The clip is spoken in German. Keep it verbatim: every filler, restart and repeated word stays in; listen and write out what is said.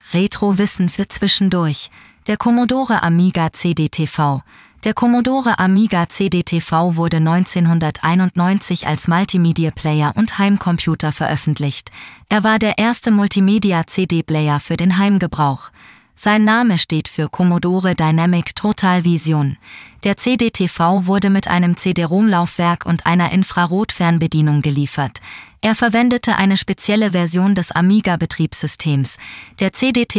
Retro-Wissen für zwischendurch. Der Commodore Amiga C D T V. Der Commodore Amiga C D T V wurde neunzehnhunderteinundneunzig als Multimedia-Player und Heimcomputer veröffentlicht. Er war der erste Multimedia-C D-Player für den Heimgebrauch. Sein Name steht für Commodore Dynamic Total Vision. Der C D T V wurde mit einem C D-ROM-Laufwerk und einer Infrarot-Fernbedienung geliefert. Er verwendete eine spezielle Version des Amiga-Betriebssystems. Der C D T